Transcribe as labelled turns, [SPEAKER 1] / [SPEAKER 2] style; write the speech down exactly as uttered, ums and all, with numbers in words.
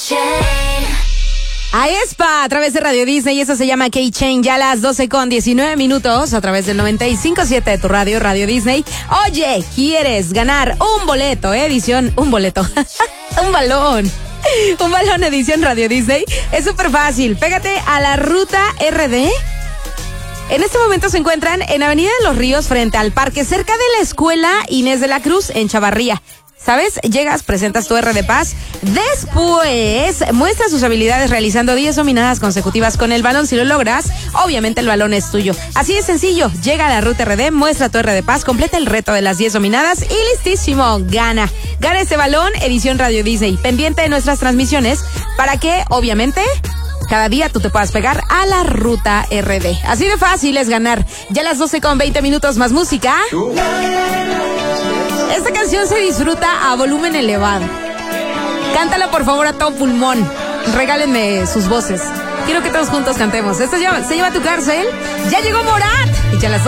[SPEAKER 1] A Espa, a través de Radio Disney, y eso se llama K-Chain, ya a las doce con diecinueve minutos, a través del noventa y cinco punto siete de tu radio, Radio Disney. Oye, ¿quieres ganar un boleto, eh? edición, un boleto, un balón, un balón edición Radio Disney? Es súper fácil, pégate a la ruta R D. En este momento se encuentran en Avenida de los Ríos, frente al parque, cerca de la Escuela Inés de la Cruz, en Chavarría. ¿Sabes? Llegas, presentas tu R de Paz, después muestras sus habilidades realizando diez dominadas consecutivas con el balón. Si lo logras, obviamente el balón es tuyo. Así de sencillo, llega a la ruta R D, muestra tu R de Paz, completa el reto de las diez dominadas y listísimo, gana. Gana este balón, edición Radio Disney. Pendiente de nuestras transmisiones para que, obviamente, cada día tú te puedas pegar a la ruta R D. Así de fácil es ganar. Ya a las doce con veinte minutos, más música. Esta canción se disfruta a volumen elevado. Cántala por favor a todo pulmón. Regálenme sus voces. Quiero que todos juntos cantemos. Esto se llama, se llama Tu Cárcel. Ya llegó Morat. Y ya las